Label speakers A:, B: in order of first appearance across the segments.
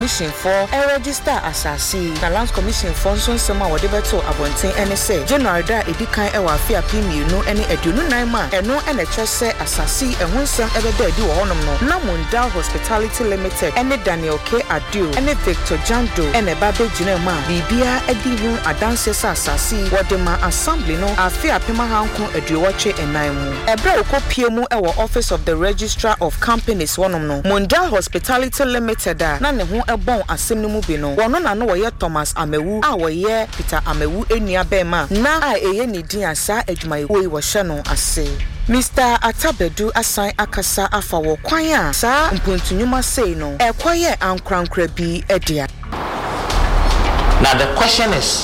A: Commission for register asasi na Lands Commission for nso nsema wode beto abonten ene se January da edikan ewa afia pimienu ene aduonu nan ma eno ene kyerse asasi ehun nsem ebeda edi wo honom no na Munda Hospitality Limited ene Daniel K Adio ene Victor Jando ene babe gina ma bibia edi hu adanse sa asasi wode ma assembly no afia pema hanko aduoche enan mu ebra okopie mu ewo Office of the Registrar of Companies wonom no Munda Hospitality Limited na ne ho ebon asem no mu bi no wono na no woye Thomas Amewu a woye Peter Amewu enua bema na a eye ne din asa adwumaye wo hye no ase Mr. Atabedu asan akasa afa wo kwan a sa mpontunyuma sei no ekoye ankrankra bi edia.
B: Now the question is,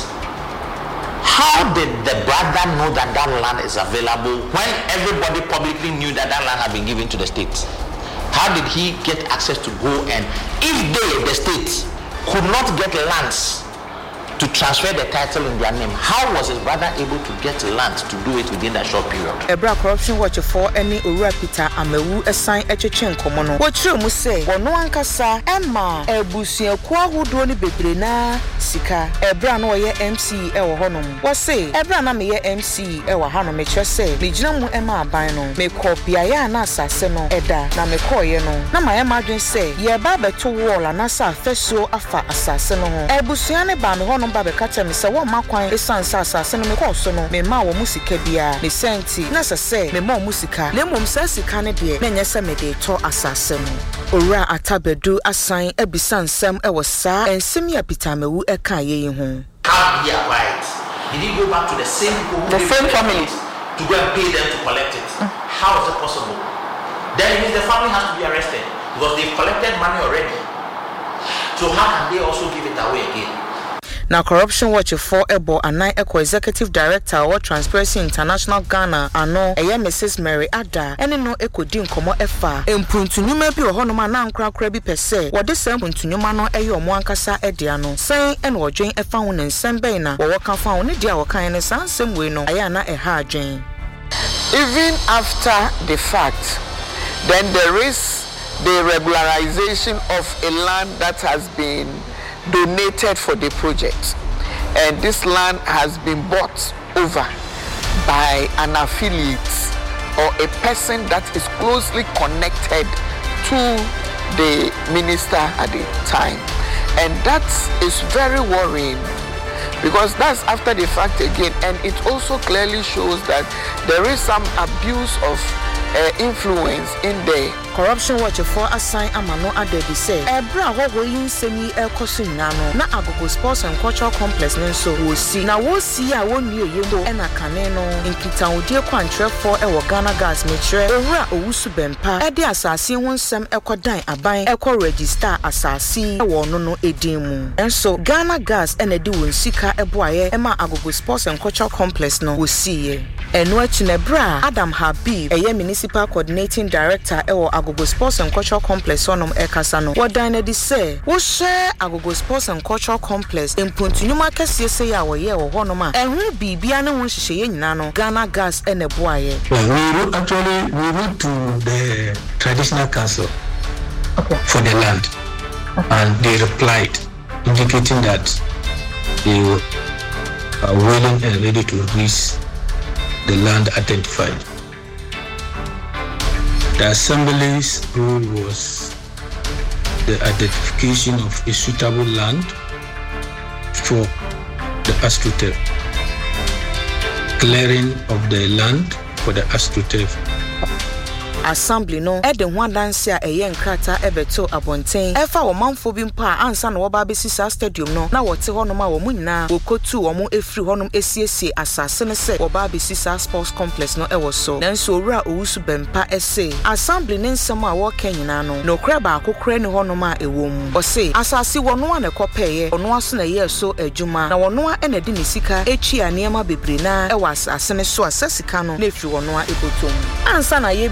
B: how did the brother know that that land is available when everybody publicly knew that that land had been given to the state? How did he get access to go, and if they, the state, could not get lands to transfer the title in their name, how was his brother able to get land to do it within that short period?
A: Ebra corruption watch for any Owura Peter Amewu assign echeche nkomo no. Wotru mu say wono ankasa emma ebusuaku ahodo ni bebre na sika. Ebra no ye MC e wo honom. Wo say ebra na me ye MC e wo hanom me kire say me gina mu emma aban no. Me ko biaya na asase no eda na me ko ye no. Na my madwen say ye ba beto wall na sa fesuo afa asase no ho. Ebusua ne ba me honom ba be kata me se wo makwan esansa asase no me ko so no me ma wo musika bia me senti na se me ma musika na mom sa sika ne de na nyese me de to asase no. Owura Atabedu asan ebisa nsem e wo sa ensem ya Peter Amewu e ka ye ho.
B: How did he acquire it? Did he go back to the same family to go and pay them to collect it? How is it possible? Then it means the family has to be arrested because they've collected money already. So how can they also give it away again?
A: Now corruption watch for Ebo Anai Eko Executive Director or Transparency International Ghana ano eye Mrs. Mary Ada ene no ekodi nkomo efa empuntunyuma bi ohonoma na nkrakra bi pese wode sam empuntunyuma no eye omo ankasa edia no sen ene odwen efa ho nsem ben na wo ka fa ho ne dia wo kan ne sansem we no aya na eha adwen.
C: Even after the fact, then there is the regularization of a land that has been donated for the project, and this land has been bought over by an affiliate or a person that is closely connected to the minister at the time, and that is very worrying because that's after the fact again, and it also clearly shows that there is some abuse of influence in there.
A: Corruption watch for assign amano adedi say ebra ho yin semi ekoso nyano na Agogo Sports and Cultural Complex nenso wo si na wo si a wonu eyemo e na kane no nkita odie kwantre for e wo Ghana Gas metre Owura Owusu Bempa e de asase ho nsem ekodan aban eko register asase e wo no no edin mu enso Ghana Gas e na di won sika eboaye e ma Agogo Sports and Cultural Complex no wo si ye eno achi na bra Adam Habib eye Municipal Coordinating Director e wo Agogo Sports and Cultural Complex onom ekasa no wodane di say wo share Agogo Sports and Cultural Complex empuntunyuma kese se ya wo ye wo honom a ehun bibia ne ho hihye nyina no Ghana Gas ene boaye.
D: We went to the traditional council for the land, and they replied indicating that they are willing and ready to release the land identified. The Assembly's rule was the identification of a suitable land for the AstroTurf, clearing of the land for the AstroTurf.
A: Assembly no e de ho dance a eye nkrata ebeto abonten efa wo manfo bi mpa ansa na wo ba besisa stadium no na wote honom a wo munyina wokotu wo mu efri honom esiesie asase ne se wo ba besisa sports complex no e wo so nanso Owura Owusu Bempa ese assembly ne nsem a wo kanyina no no kra ba akokra ne honom a ewo mu o se asase wo no na kopeye ono aso na ye so adwuma na wo no a na di ne sika echi anema bebre na e wo asase ne so asasika no na efri wo no a ebotom ansa na ye bedu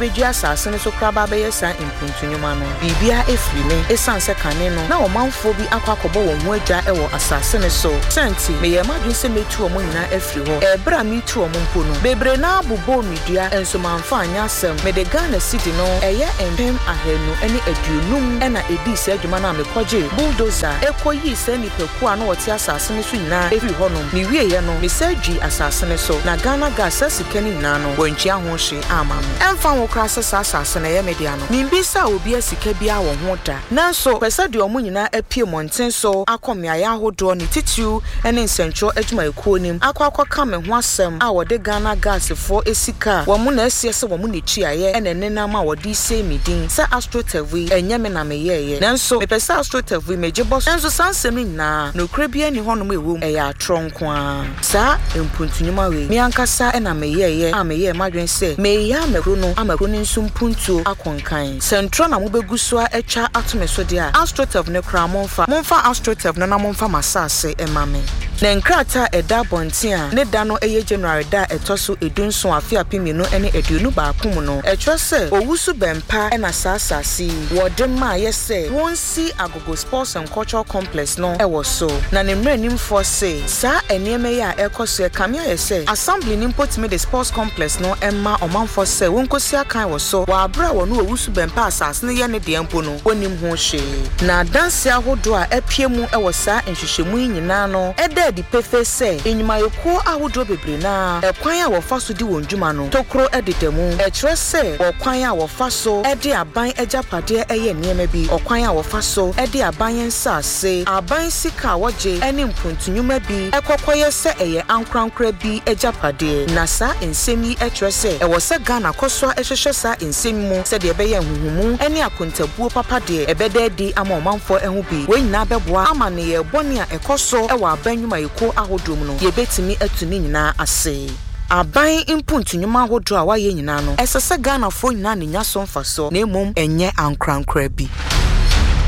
A: asase ne so kraba be yesa impuntunyuma no bibia efri ne esan se kane no na omanfo bi akwakobo won ho adwa ewo asase ne so senti me ye madun se metu omo nyina efri ho ebra metu omo mpo no bebre na abubo midua enso manfa anya asem me de Ghana City no eye empem ahenu ene aduonum ena edi se adwuma na mekwaje bulldozer ekoyi se nipaku a no wote asase ne so nyina efri ho no me wie ye no me sadwi asase ne so na Ghana gas sikani nyina no wonchi aho hye ama me emfa wo kra asase na ye media no nimbisa obi asika bia wo ho da nanso pesa de omo nyina apie monten so akomia ya ahodo ne titiu ene nsentro adwuma ekuo nim akwa me ho asem a wode Ghana gas fo esika wo mu na asie se wo mu ne chiaye ene nena ma wode ise midin se Astro TV enye me na me yeye nanso me pesa Astro TV meje boss nanso sansem nyina no kra bia ni honom ewom eya atronko a sa empuntunyuma we mi ankasa ena me yeye a me ye madwen se me ya amekro no amekro ni nsumpuntuo akonkan centro na mobeguso a etwa atomeso de a Astro TV ne kra monfa Astro TV na monfa masase emame na nkrata eda bonten a ne da no eye January da etoso edunso afia pimino ene eduonu baakum no etwa se owusu bempa ena sasasi wode ma yese wonsi Agogo Sports and Cultural Complex no ewo so na ne mranim for se sa enieme ya ekoso kamia yese assembly ni mpotime the sports complex no emma omanfo se wonkosi akan wo so wa abra wo no owusu bempa asase ne ye ne de mpo no wonim ho hye na danse ahodo a epiemu ewo sa nhwehwemu nyina no ede di pefe se enyuma yoko ahodo bebre na ekwan a wo fa so di wondwuma no tokro ededemu ekre se okwan a wo fa so ede aban ejapade eye niema bi okwan a wo fa so ede aban ensase aban sika woje ene mpuntunyuma bi ekokoye se eye ankrankra bi ejapade na sa ensemi ekre se ewo se Ghana koso ehwehwe sa ensemi mu se de ebeye huhumu ene akontabuo papa de ebede di ama omanfo ehu bi we nyina beboa ama ne ye bone a ekoso ewo abanyuma yeko ahodom no ye betimi atuni nyina ase aban impuntunyuma ahodo a waye nyina no esese Ghana fo nyina ne nya so mfaso na emom enye ankrankra bi